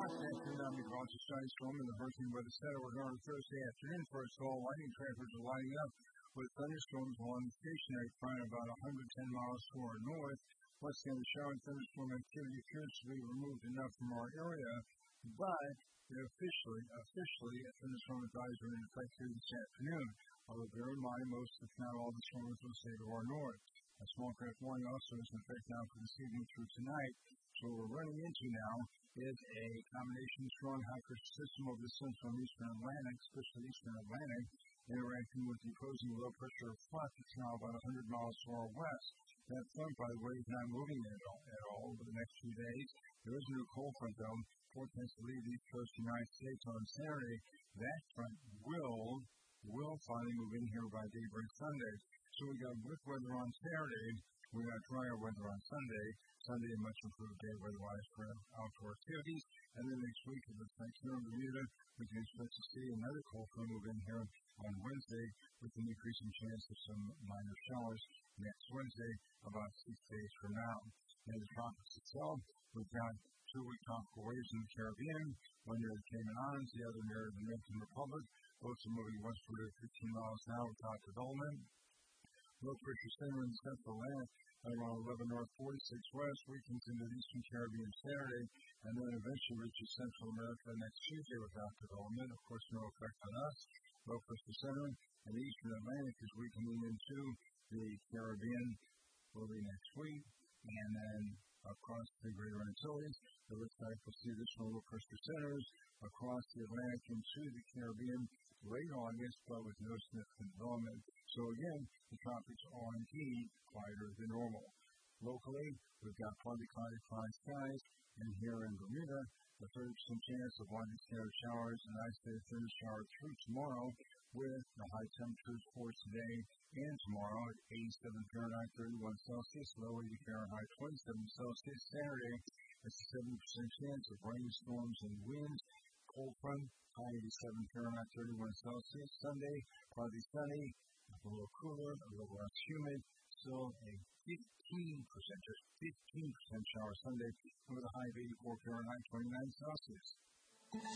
Afternoon, I'm your cautious sunny storm in the Hurricane Weather Center. We're going to Thursday afternoon. First of all, lightning transfers are lining up with thunderstorms along the stationary front about 110 miles to our north. West End shower and thunderstorm activity appears to be removed enough from our area, but officially, a thunderstorm advisory in effect here this afternoon. Although bear in mind, most, if not all, the storms will stay to our north. A small craft warning also is in effect now for this evening through tonight. So what we're running into now is a combination strong high pressure system over the central and eastern Atlantic, especially eastern Atlantic, interacting with the opposing low pressure front that's now about 100 miles to our west. That front, by the way, is not moving at all over the next few days. There is a new cold front, though, forecast to leave the east coast of the United States on Saturday. That front will finally move in here by daybreak Sunday. So we got good weather on Saturday. We got drier weather on Sunday. Sunday, a much improved day weather-wise for outdoor activities. And then next week, it looks like here in Bermuda, we can expect to see another cold front move in here on Wednesday with an increasing chance of some minor showers next Wednesday, about 6 days from now. In the tropics itself, we've got 2 weak tropical waves in the Caribbean, one near the Cayman Islands, the other near the Dominican Republic. Both are moving westward at 15 miles an hour without development. Low pressure center in the central Atlantic at around 11 north, 46 west, weakens into the eastern Caribbean Saturday, and then eventually reaches Central America next Tuesday without development. Of course, no effect on us. Low pressure center and the eastern Atlantic is weakening into the Caribbean early next week, and then across the Greater Antilles, it looks like we'll see additional low pressure centers across the Atlantic into the Caribbean late August, but with no significant development. So again, the tropics are indeed quieter than normal. Locally, we've got partly cloudy skies, and here in Bermuda, a 30% chance of widely scattered showers and isolated thundershower through tomorrow, with the high temperatures for today and tomorrow at 87 Fahrenheit, 31 Celsius, low 80 Fahrenheit, 27 Celsius. Saturday, it's a 70% chance of rainstorms and wind. Cold front, high 87 Fahrenheit, 31 Celsius. Sunday, partly sunny, a little cooler, a little less humid. Still a 15% shower Sunday with a high of 84 Fahrenheit, 29 Celsius.